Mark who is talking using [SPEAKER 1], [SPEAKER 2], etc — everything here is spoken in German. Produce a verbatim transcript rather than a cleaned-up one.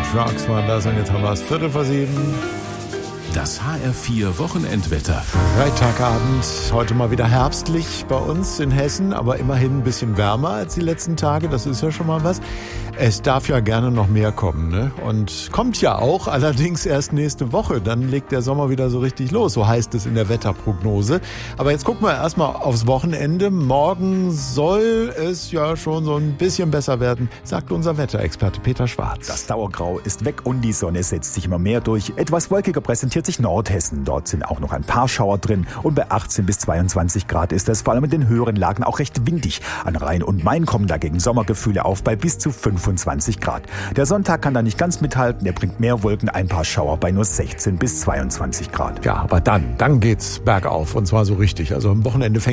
[SPEAKER 1] Trucks waren das und jetzt haben wir es Viertel vor sieben.
[SPEAKER 2] Das H R vier Wochenendwetter.
[SPEAKER 1] Freitagabend, heute mal wieder herbstlich bei uns in Hessen, aber immerhin ein bisschen wärmer als die letzten Tage, das ist ja schon mal was. Es darf ja gerne noch mehr kommen, ne? Und kommt ja auch, allerdings erst nächste Woche, dann legt der Sommer wieder so richtig los, so heißt es in der Wetterprognose. Aber jetzt gucken wir erstmal aufs Wochenende. Morgen soll es ja schon so ein bisschen besser werden, sagt unser Wetterexperte Peter Schwarz.
[SPEAKER 3] Das Dauergrau ist weg und die Sonne setzt sich immer mehr durch. Etwas wolkiger präsentiert sich Nordhessen. Dort sind auch noch ein paar Schauer drin und bei achtzehn bis zweiundzwanzig Grad ist es vor allem in den höheren Lagen auch recht windig. An Rhein und Main kommen dagegen Sommergefühle auf bei bis zu fünfundzwanzig Grad. Der Sonntag kann da nicht ganz mithalten, er bringt mehr Wolken, ein paar Schauer bei nur sechzehn bis zweiundzwanzig Grad.
[SPEAKER 1] Ja, aber dann, dann geht's bergauf und zwar so richtig. Also am Wochenende fängt